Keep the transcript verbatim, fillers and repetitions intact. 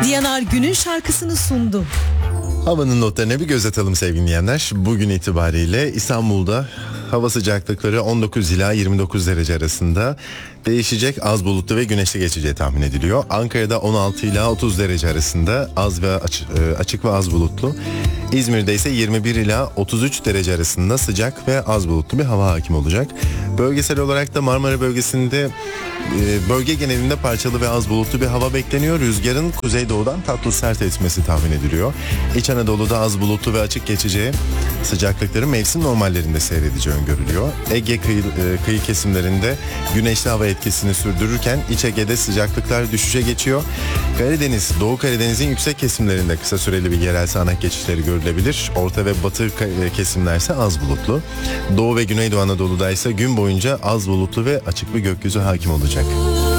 Diyanar günün şarkısını sundu. Havanın notlarına bir göz atalım sevgili dinleyenler. Bugün itibariyle İstanbul'da hava sıcaklıkları on dokuz ila yirmi dokuz derece arasında, değişecek, az bulutlu ve güneşli geçeceği tahmin ediliyor. Ankara'da on altı ila otuz derece arasında, az ve açık, açık ve az bulutlu. İzmir'de ise yirmi bir ila otuz üç derece arasında sıcak ve az bulutlu bir hava hakim olacak. Bölgesel olarak da Marmara bölgesinde bölge genelinde parçalı ve az bulutlu bir hava bekleniyor. Rüzgarın kuzeydoğudan tatlı sert esmesi tahmin ediliyor. İç Anadolu'da az bulutlu ve açık geçeceği, sıcaklıkların mevsim normallerinde seyredeceği öngörülüyor. Ege kıyı, kıyı kesimlerinde güneşli hava etkisini sürdürürken İç Ege'de sıcaklıklar düşüşe geçiyor. Karadeniz, Doğu Karadeniz'in yüksek kesimlerinde kısa süreli bir yerel sağanak geçişleri görülebilir. Orta ve batı kesimler ise az bulutlu. Doğu ve Güneydoğu Anadolu'da ise gün boyunca az bulutlu ve açık bir gökyüzü hakim olacak.